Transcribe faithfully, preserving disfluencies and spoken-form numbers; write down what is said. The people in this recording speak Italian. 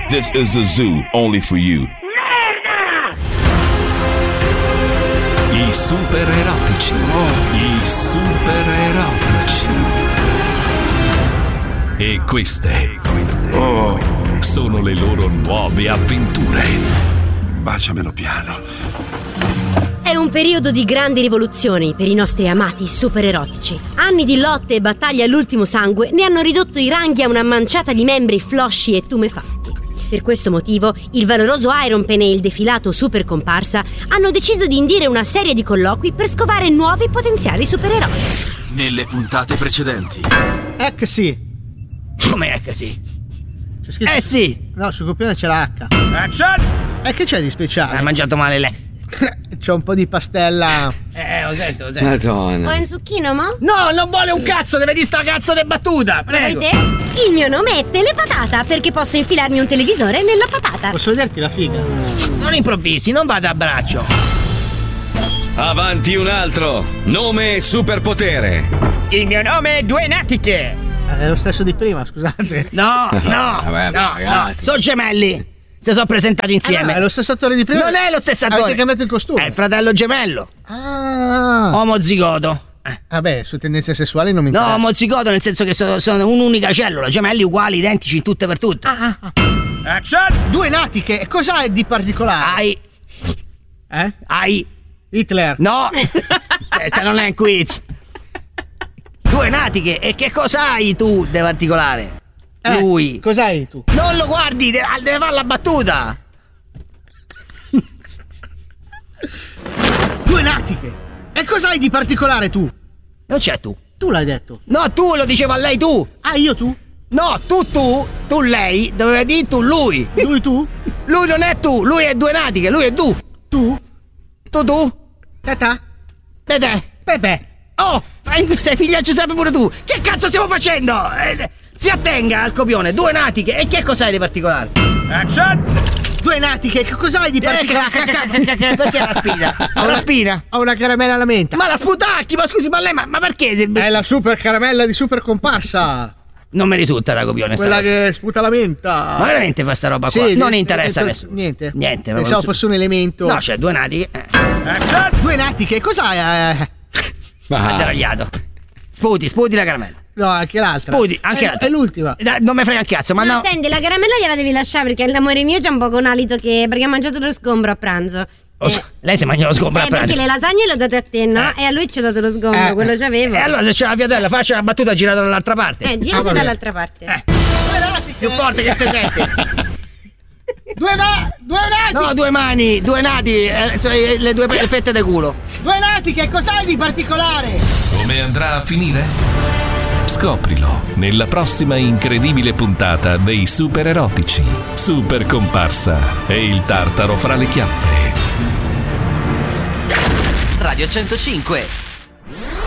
This is a zoo only for you. I super erotici. Oh. I super erotici. E queste oh. sono le loro nuove avventure. Baciamelo piano. È un periodo di grandi rivoluzioni per i nostri amati super erotici. Anni di lotte e battaglie all'ultimo sangue ne hanno ridotto i ranghi a una manciata di membri flosci e tumefatti. Per questo motivo, il valoroso Iron Pen e il defilato Super Comparsa hanno deciso di indire una serie di colloqui per scovare nuovi potenziali supereroi. Nelle puntate precedenti. Eh che sì. Come è che sì? C'è scritto... Eh sì. No, sul copione c'è la H. Action! E che c'è di speciale? Hai mangiato male lei. C'è un po' di pastella. Eh, lo sento, lo sento. Madonna. Vuoi un zucchino, mo? No, non vuole un cazzo, deve dire sta cazzo di battuta, prego. Vedete? Il mio nome è Telepatata perché posso infilarmi un televisore nella patata. Posso vederti la figa? Non improvvisi, non vada a braccio. Avanti un altro. Nome superpotere. Il mio nome è Due Natiche. È lo stesso di prima, scusate. No, no, Vabbè, no, ragazzi. no, sono gemelli. Si sono presentati insieme. Eh no, è lo stesso attore di prima. Non è lo stesso attore. Avete cambiato il costume. È il fratello gemello. Ah. Omozigoto. Eh. Vabbè, su tendenze sessuali non mi interessa. No, omozigoto nel senso che sono, sono un'unica cellula, gemelli uguali, identici in tutto e per tutto. Ah, ah, ah. Action! Due natiche, e cosa è di particolare? Hai. Eh? Hai. Hitler. No! Senta, non è un quiz. Due natiche, e che cosa hai tu di particolare? Eh, Lui. Cos'hai tu? Non lo guardi, deve, deve fare la battuta. Due natiche. E cos'hai di particolare tu? Non c'è tu. Tu l'hai detto. No, tu lo dicevo a lei tu. Ah, io tu? No, tu tu, tu lei, doveva dire tu lui. Lui tu? Lui non è tu, lui è Due Natiche, lui è tu. Tu? Tu tu? Tata? Pepe. Pepe. Oh, sei figlio a Giuseppe pure tu. Che cazzo stiamo facendo? Eh, si attenga al copione, Due Natiche. E che cos'hai di particolare? Action! Due natiche, che cos'hai di particolare? Perché la spina? Ho una spina? Ho una caramella alla menta. Ma la sputacchi, ma scusi, ma lei, ma, ma perché? È la super caramella di Super Comparsa. Non mi risulta da copione. Quella che sputa la menta. Ma veramente fa sta roba sì, qua? Non de- interessa a de- nessuno. Niente. Niente. Pensavo fosse un elemento. No, c'è Due Natiche. Eh. Due natiche, cos'hai? Eh? Ma deragliato. Sputi, sputi la caramella. No, anche l'altra. Sputi, anche è, l'altra. È l'ultima. Dai, non mi frega un cazzo, ma no, no. Senti, la caramella gliela devi lasciare perché l'amore mio c'ha un po' con alito che. Perché ha mangiato lo sgombro a pranzo. Oh, eh, lei si mangia lo sgombro eh, a pranzo. perché le lasagne le ho date a te, no? Eh. E a lui ci ho dato lo sgombro, Eh. quello c'avevo. E allora se c'è la fiatella, faccia la battuta girata dall'altra parte. Eh, girate Ah, dall'altra parte. Eh. Più forte che si sente. Due ma- Due natiche. No, due mani, due nati, eh, cioè, le due pe- fette di culo. Due natiche, cos'hai di particolare? Come andrà a finire? Scoprilo nella prossima incredibile puntata dei Super Erotici, Super Comparsa e il tartaro fra le chiappe. Radio centocinque